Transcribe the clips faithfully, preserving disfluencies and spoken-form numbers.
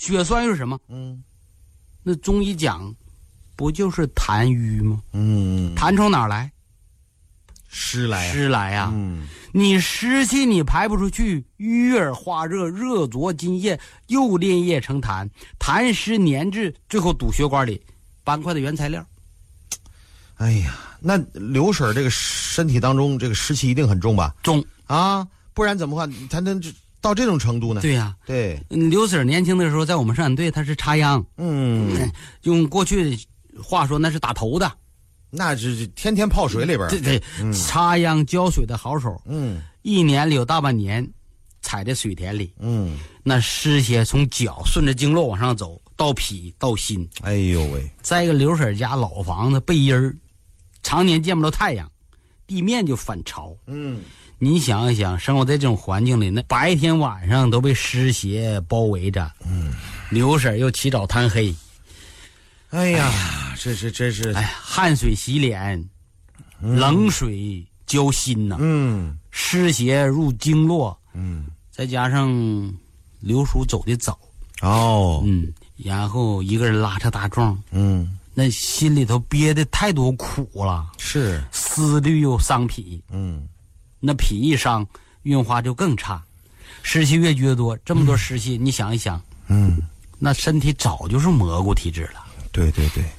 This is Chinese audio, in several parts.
血栓又是什么？ 嗯， 那中医讲，不就是痰瘀吗？ 嗯， 痰从哪儿来？ 湿来啊， 湿来啊。 嗯， 你湿气你排不出去，瘀而化热，热灼津液，又炼液成痰，痰湿粘滞，最后堵血管里，斑块的原材料。 哎呀，那刘婶这个身体当中这个湿气一定很重吧？ 重啊，不然怎么话她能到这种程度呢？ 对呀、 啊，对， 刘婶年轻的时候在我们生产队，她是插秧， 嗯， 用过去的话说那是打头的， 那是天天泡水里边， 对对，嗯、插秧浇水的好手， 嗯， 一年里有大半年踩在水田里， 嗯， 那湿血从脚顺着经络往上走到脾到心。 哎呦喂， 在一个刘婶家老房子背阴儿，常年见不到太阳，地面就反潮。 嗯， 你想一想，生活在这种环境里，那白天晚上都被湿邪包围着。嗯，刘婶又起早贪黑， 哎呀，这是真是， 哎，汗水洗脸，嗯、冷水浇心呐、啊。 嗯， 湿邪入经络。 嗯， 再加上刘叔走的早。 哦， 嗯，然后一个人拉扯大壮。 嗯。 那心里头憋的太多苦了， 是思虑又伤脾， 嗯， 那脾一伤，运化就更差，湿气越越多，这么多湿气，嗯、你想一想， 嗯， 那身体早就是蘑菇体质了。 对对对，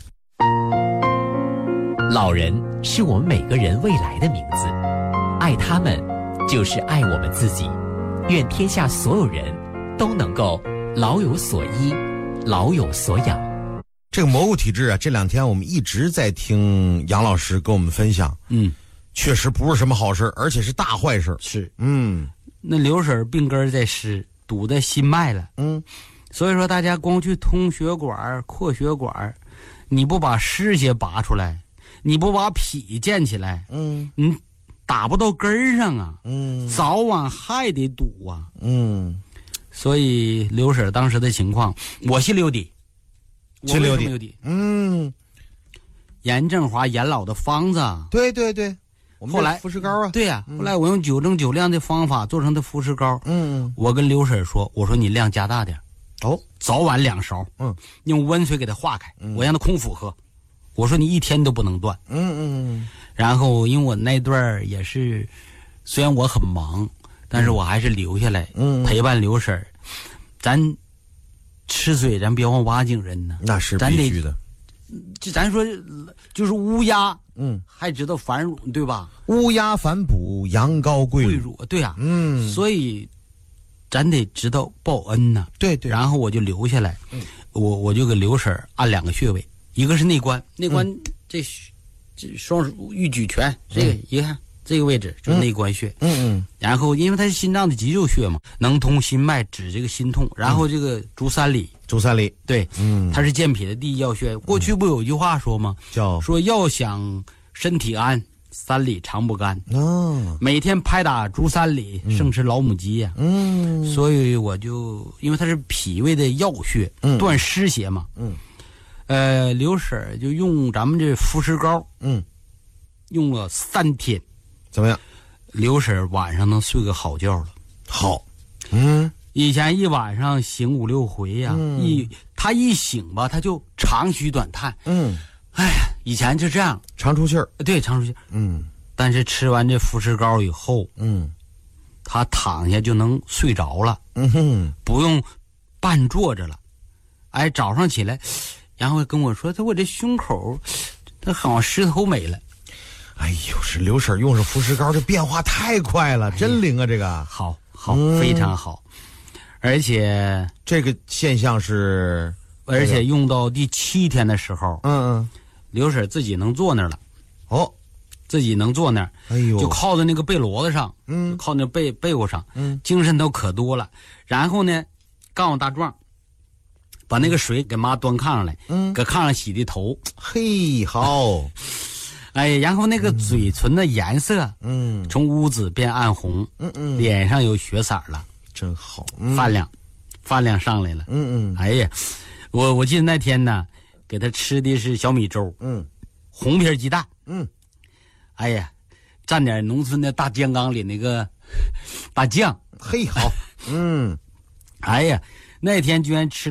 老人是我们每个人未来的名字，爱他们就是爱我们自己。愿天下所有人都能够老有所依，老有所养。 这个蘑菇体质啊，这两天我们一直在听杨老师跟我们分享， 嗯， 确实不是什么好事，而且是大坏事。 是， 嗯， 那刘婶病根在湿，堵在心脉了， 嗯， 所以说大家光去通血管、扩血管，你不把湿邪拔出来，你不把脾健起来， 嗯， 你打不到根儿上啊， 嗯， 早晚还得堵啊， 嗯， 所以刘婶当时的情况，我心里有底。 心里有底， 有底。 嗯， 严正华严老的方子， 对对对，我们后来肤石膏啊， 对呀、啊嗯，后来我用九蒸九晾的方法做成的肤石膏， 嗯， 我跟刘婶说，我说你量加大点， 哦， 早晚两勺， 嗯， 用温水给它化开，嗯、我让它空腹喝，我说你一天都不能断， 嗯嗯， 然后因为我那段也是，虽然我很忙，但是我还是留下来， 嗯， 陪伴刘婶，咱。吃水咱别忘挖井人呢， 那是必须的。 就咱说，就是乌鸦， 嗯， 还知道反乳，对吧？ 乌鸦反哺，羊羔跪乳，对呀、啊， 嗯， 所以咱得知道报恩呢。 对对。 然后我就留下来，嗯、我我就给刘婶按两个穴位，一个是内关，内关、嗯、这这双手玉举拳，这个、嗯、一看。这个位置就是内关穴， 嗯嗯， 然后因为它是心脏的肌肉穴嘛，能通心脉，止这个心痛。然后这个足三里， 足三里， 对， 嗯， 它是健脾的第一要穴。过去不有一句话说吗？ 叫说要想身体安，三里常不干。 哦， 每天拍打足三里，胜吃老母鸡呀、啊。 嗯， 所以我就因为它是脾胃的要穴， 嗯， 断湿邪嘛。 嗯， 呃，刘婶就用咱们这肤石膏， 嗯， 用了三天。 怎么样？ 刘婶晚上能睡个好觉了。 好，嗯， 以前一晚上醒五六回呀、啊嗯，一他一醒吧，他就长吁短叹。 嗯， 哎呀，以前就这样， 长出气儿。 对，长出气儿。 嗯， 但是吃完这肤石膏以后， 嗯， 他躺下就能睡着了。 嗯哼， 不用半坐着了。哎，早上起来，然后跟我说，他我这胸口，他好像石头没了。 哎呦，是刘婶用上肤石膏，这变化太快了，真灵啊！这个好好、嗯、非常好，而且这个现象是， 而且用到第七天的时候， 嗯嗯， 刘婶自己能坐那儿了， 哦， 自己能坐那儿， 哎呦， 就靠在那个被箩子上， 嗯， 靠那被被窝上， 嗯， 精神都可多了。然后呢，告诉大壮，把那个水给妈端炕上来， 嗯， 搁炕上洗的头， 嘿，好。 哎，然后那个嘴唇的颜色， 嗯， 从乌紫变暗红， 嗯嗯， 脸上有血色了， 真好，嗯、 饭量，饭量上来了， 嗯嗯， 哎呀，我我记得那天呢，给他吃的是小米粥， 嗯， 红皮鸡蛋， 嗯， 哎呀，蘸点农村的大酱缸里那个大酱， 嘿，好，嗯， 哎呀，那天居然吃。